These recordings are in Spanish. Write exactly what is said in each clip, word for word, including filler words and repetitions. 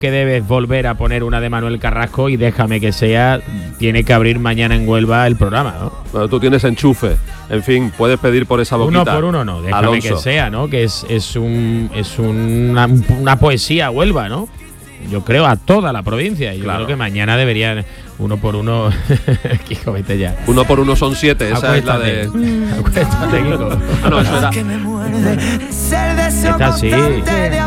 que debes volver a poner una de Manuel Carrasco y déjame que sea, tiene que abrir mañana en Huelva el programa, ¿no? Bueno, tú tienes enchufe, en fin, puedes pedir por esa boquita. Uno por uno no, déjame Alonso. que sea, ¿no? Que es, es, un, es una, una poesía a Huelva, ¿no? Yo creo a toda la provincia. Y yo claro. creo que mañana deberían uno por uno. Kiko, vete ya. Uno por uno son siete, esa Acuéstate. es la de. Acuéstate, Kiko. Ah, no, eso era. Está así. Tienes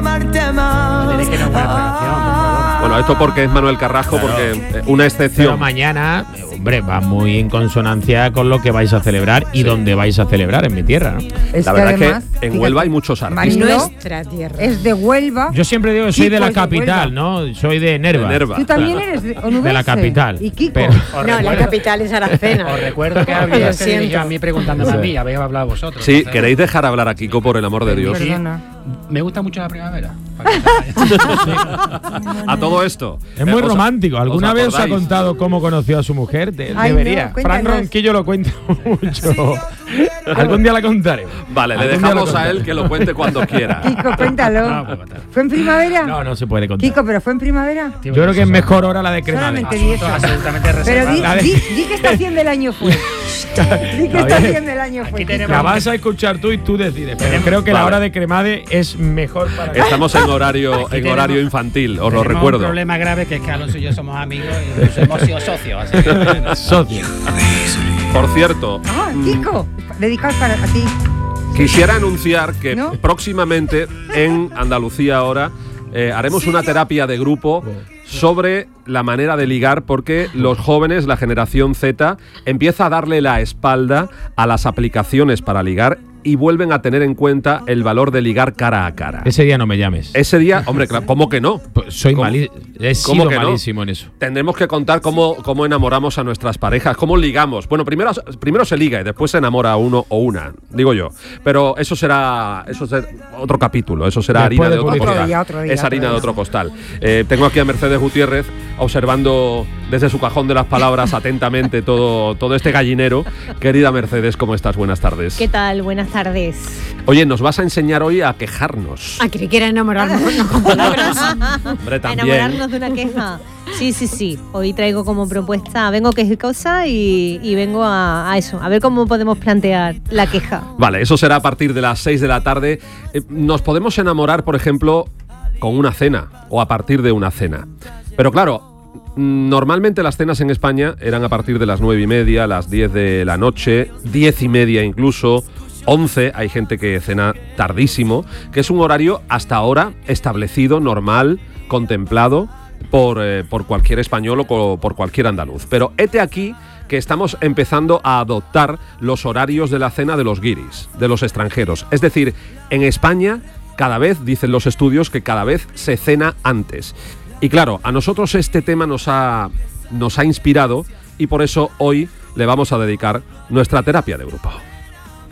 que inaugurar la canción, por favor. Bueno, esto porque es Manuel Carrasco, Claro. porque eh, una excepción. Pero mañana, hombre, va muy en consonancia con lo que vais a celebrar y Sí. donde vais a celebrar, en mi tierra, ¿no? Es La que verdad además, es que en fíjate, Huelva hay muchos artistas. Marilo Nuestra tierra. es de Huelva. Yo siempre digo que soy Kiko de la es de capital, Huelva. ¿no? Soy de Nerva. De Nerva. Tú también claro. eres de, onubense. De la capital. Y Kiko. Pero- Os No, la recuerdo- capital es Aracena. Os recuerdo que Lo hablaste de siento. yo a mí preguntándome Sí. a mí, habéis hablado vosotros. Sí, Entonces, ¿queréis dejar hablar a Kiko, por el amor de Dios? Perdona. Me gusta mucho la primavera. para que sepáis. A todo esto. Es muy Eh, ¿os- romántico. ¿Alguna os vez os ha acordáis? contado cómo conoció a su mujer? De- Ay, debería. no, Fran cuéntanos. Ronquillo lo cuenta mucho. Algún día la contaré. Vale, le Algún día dejamos lo a él contaré. que lo cuente cuando quiera. Kiko, cuéntalo. No, puedo contar. ¿Fue en primavera? No, no se puede contar. Kiko, ¿pero fue en primavera? Yo creo que es mejor hora la de cremades. Solamente di Asunto eso. absolutamente Pero di, reservado. di, di qué estación del año fue. Di qué Está bien. estación del año fue. Aquí Kiko. tenemos- La vas a escuchar tú y tú decides. Pero Tenemos- creo que la Vale. hora de cremade es mejor para que Estamos en horario, en tenemos- horario infantil, os lo Tenemos recuerdo. un problema grave que es que Alonso y yo somos amigos y incluso hemos sido socios. Así que, socio. Por cierto, Ah, Kiko, dedicado para a ti. quisiera anunciar que ¿No? próximamente en Andalucía ahora eh, haremos una terapia de grupo sobre la manera de ligar, porque los jóvenes, la generación Z, empieza a darle la espalda a las aplicaciones para ligar y vuelven a tener en cuenta el valor de ligar cara a cara. Ese día no me llames. Ese día, hombre, claro, ¿cómo que no? Pues soy ¿Cómo? malísimo. He ¿Cómo sido que no? malísimo en eso. Tendremos que contar cómo, cómo enamoramos a nuestras parejas, cómo ligamos. Bueno, primero, primero se liga y después se enamora a uno o una, digo yo. Pero eso será, eso será otro capítulo, eso será Después harina de de otro publicidad. costal. Otro día, otro día, es otro harina día. de otro costal. Eh, tengo aquí a Mercedes Gutiérrez observando desde su cajón de las palabras atentamente todo, todo este gallinero. Querida Mercedes, ¿cómo estás? Buenas tardes. ¿Qué tal? Buenas tardes. Oye, nos vas a enseñar hoy a quejarnos. Ah, creí que era enamorarnos, no con palabras. Hombre, A también. enamorarnos de una queja. Sí, sí, sí. Hoy traigo como propuesta, vengo quejosa y, y vengo a, a eso, a ver cómo podemos plantear la queja. Vale, eso será a partir de las seis de la tarde. Eh, Nos podemos enamorar, por ejemplo, con una cena o a partir de una cena. Pero claro, mm, normalmente las cenas en España eran a partir de las nueve y media, las diez de la noche, diez y media incluso, once. Hay gente que cena tardísimo, que es un horario hasta ahora establecido, normal, contemplado por, eh, por cualquier español o co- por cualquier andaluz. Pero hete aquí que estamos empezando a adoptar los horarios de la cena de los guiris, de los extranjeros. Es decir, en España cada vez, dicen los estudios, que cada vez se cena antes. Y claro, a nosotros este tema nos ha, nos ha inspirado y por eso hoy le vamos a dedicar nuestra terapia de grupo.